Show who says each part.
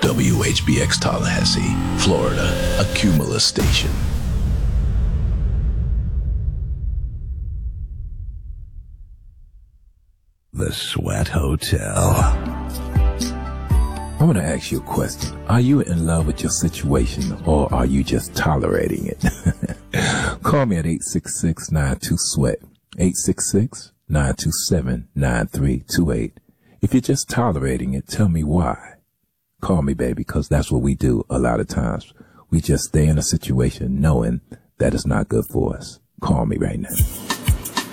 Speaker 1: WHBX Tallahassee, Florida, a Cumulus station.
Speaker 2: The Sweat Hotel.
Speaker 3: I want to ask you a question. Are you in love with your situation, or are you just tolerating it? Call me at 866-92-SWEAT, 866-927-9328. If you're just tolerating it, tell me why. Call me, baby, because that's what we do a lot of times. We just stay in a situation knowing that it's not good for us. Call me right now.